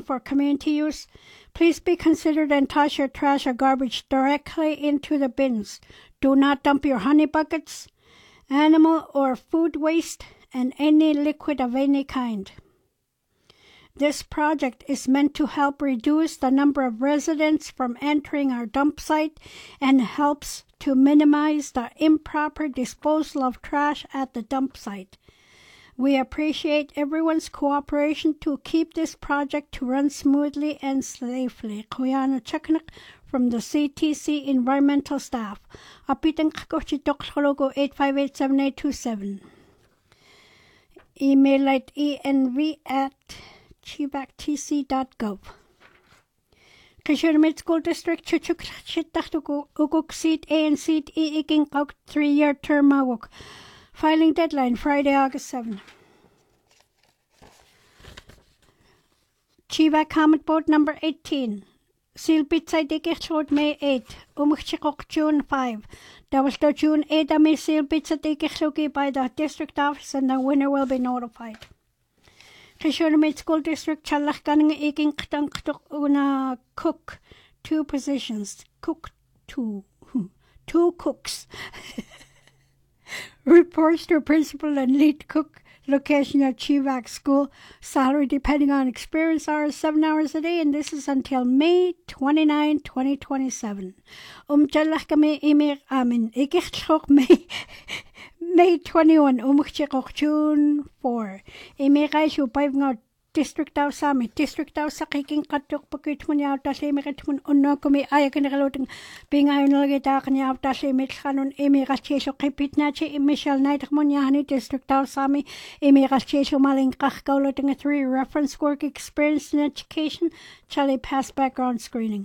for community use, please be considerate and toss your trash or garbage directly into the bins. Do not dump your honey buckets, animal or food waste, and any liquid of any kind. This project is meant to help reduce the number of residents from entering our dump site and helps to minimize the improper disposal of trash at the dump site. We appreciate everyone's cooperation to keep this project to run smoothly and safely. Kuyana Chaknak from the CTC environmental staff. Apitan Kakochi Dokologo 8587827. Email at env@chivactc.gov. Kishirmit School District Chuchuk Chitachtuku Uguk Seat A and Seat E Iking Kauk 3-year term Maguk. Filing deadline Friday, August 7. Chivac Comment Boat number 18. Seal Pizza Dikich Road May 8. Umuchikok June 5. That was the June 8 Ami Seal Pizza Dikich by the district office and the winner will be notified. Kishormit School District Chalach Ganning Iking Ktank Una Cook. 2 positions. Cook 2. 2 cooks. Reports to principal and lead cook. Location at Chivac School. Salary depending on experience hours 7 hours a day, and this is until May 29, 2027. Chalach kami imir amin. Ikichok May 21. Umuchikok June 4. Imiray supay nga district daw sa amin. District daw sa kiking katok pagkit mo niya ta sa imikit mo unno kumi ay kanikalutang bingayon nalagita kanya ta sa imikit kanon imikas cheso kipit na chi Michelle Knight mo niya hani district daw sa amin imikas cheso maling kakakaulutang 3 reference work experience in education Charlie pass background screening.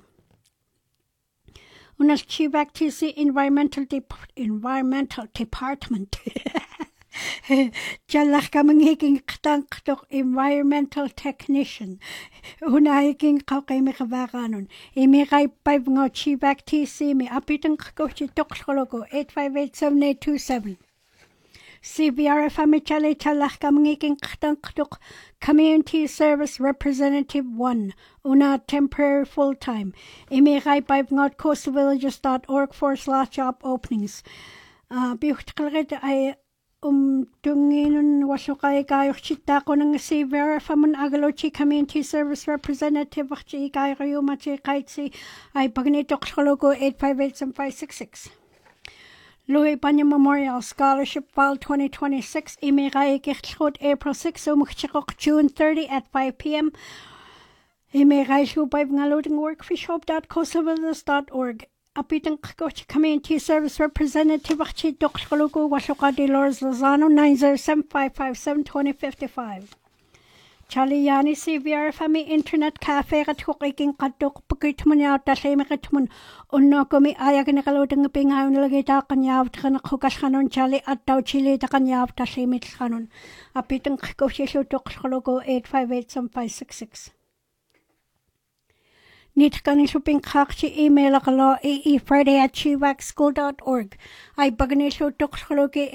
Unas Chivac TC Environmental Department. Jalach kamang hiking ktank environmental technician. Una hiking kakay mi kabakanon. Imiray 5 nga Chivac TC mi apitang kakochi toksologo 8587827. CVRF amichale chalach kamang hiking ktank Community Service Representative 1. Una temporary full-time. Imiray 5 nga coastvillages.org / job openings. Biuchkalagad ay tunginon wasukay kayo chita ko ng CVRF amun agalochi Community Service Representative chi kayo kayo machi kahit si ay pagnitok sa logo 8587566. Louis Banya Memorial Scholarship File 2026 imiray kichot April 6 umukchikok June 30 at 5 p.m. Imiray shubay ngaluding workfishhope.coastvillages.org. Apitang Kakochi Community Service Representative Achi Dokologo Washoka Dolores Lozano 907-557-2055. Chaliani CVR Fami Internet Cafe at Hukiking Katok Pukitmunia Tashimakatmun Unokomi Ayakanakaluting Pingayon Lagita Kanyav Tanakukaskanon Chali at Tau Chile Takanyav Tashimit Kanon. Apitang Kakochi Dokologo 8587566. Nitkaning suping kakchi email akalo Friday@chivacschool.org. Ay pagnisyo toksologi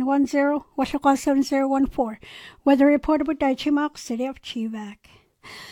858-7709-7710, Washoka 7014. Weather reported by Chimac, City of Chivac.